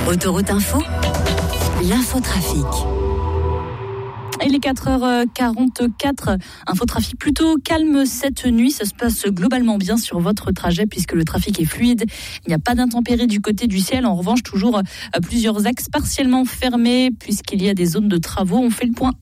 Autoroute Info, l'infotrafic. Il est 4h44, infotrafic plutôt calme cette nuit, ça se passe globalement bien sur votre trajet puisque le trafic est fluide, il n'y a pas d'intempéries du côté du ciel, en revanche toujours plusieurs axes partiellement fermés puisqu'il y a des zones de travaux, on fait le point.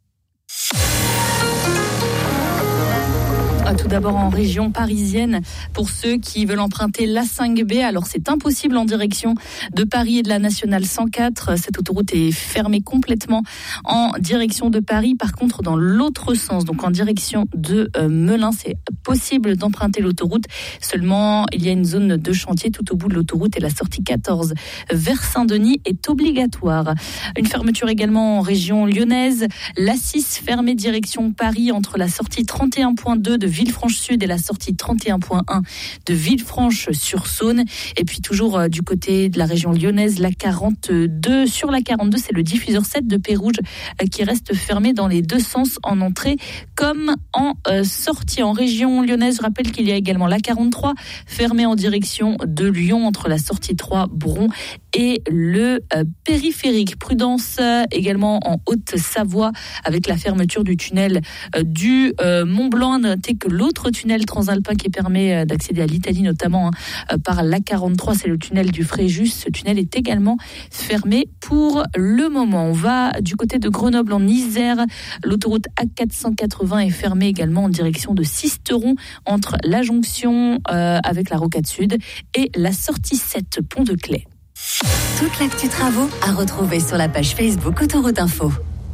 Tout d'abord en région parisienne, pour ceux qui veulent emprunter l'A5B, alors c'est impossible en direction de Paris et de la Nationale 104. Cette autoroute est fermée complètement en direction de Paris. Par contre, dans l'autre sens, donc en direction de Melun, c'est possible d'emprunter l'autoroute. Seulement, il y a une zone de chantier tout au bout de l'autoroute et la sortie 14 vers Saint-Denis est obligatoire. Une fermeture également en région lyonnaise. l'A6 fermée direction Paris entre la sortie 31.2 de Villefranche-Sud et la sortie 31.1 de Villefranche-sur-Saône. Et puis toujours du côté de la région lyonnaise, la 42. Sur la 42, c'est le diffuseur 7 de Pérouge qui reste fermé dans les deux sens en entrée comme en sortie. En région lyonnaise, je rappelle qu'il y a également la 43 fermée en direction de Lyon entre la sortie 3 Bron et le périphérique. Prudence également en Haute-Savoie avec la fermeture du tunnel du Mont-Blanc. Notez que l'autre tunnel transalpin qui permet d'accéder à l'Italie, notamment par l'A43, c'est le tunnel du Fréjus. Ce tunnel est également fermé pour le moment. On va du côté de Grenoble en Isère. L'autoroute A480 est fermée également en direction de Sisteron entre la jonction avec la Rocade Sud et la sortie 7 Pont de Claix. Toute l'actu travaux à retrouver sur la page Facebook Autoroute Info.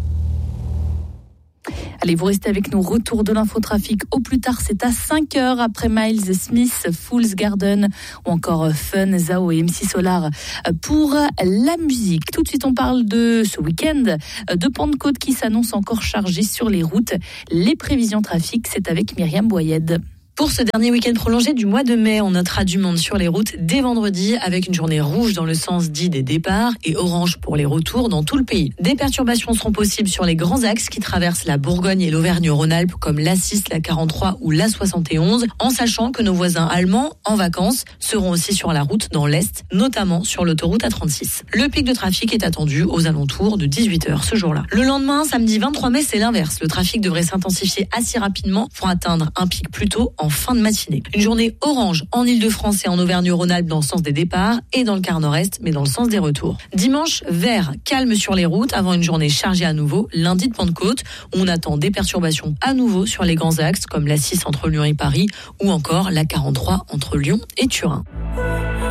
Allez, vous restez avec nous. Retour de l'infotrafic au plus tard. C'est à 5h après Miles Smith, Fool's Garden ou encore Fun, Zao et MC Solar pour la musique. Tout de suite, on parle de ce week-end de Pentecôte qui s'annonce encore chargé sur les routes. Les prévisions trafic, c'est avec Myriam Boyed. Pour ce dernier week-end prolongé du mois de mai, on notera du monde sur les routes dès vendredi avec une journée rouge dans le sens dit des départs et orange pour les retours dans tout le pays. Des perturbations seront possibles sur les grands axes qui traversent la Bourgogne et l'Auvergne-Rhône-Alpes comme l'A6, la 43 ou l'A71, en sachant que nos voisins allemands en vacances seront aussi sur la route dans l'Est, notamment sur l'autoroute A36. Le pic de trafic est attendu aux alentours de 18h ce jour-là. Le lendemain, samedi 23 mai, c'est l'inverse. Le trafic devrait s'intensifier assez rapidement pour atteindre un pic plus tôt en fin de matinée. Une journée orange en Ile-de-France et en Auvergne-Rhône-Alpes dans le sens des départs et dans le quart nord-est, mais dans le sens des retours. Dimanche, vert, calme sur les routes avant une journée chargée à nouveau, lundi de Pentecôte, où on attend des perturbations à nouveau sur les grands axes comme la 6 entre Lyon et Paris ou encore la 43 entre Lyon et Turin.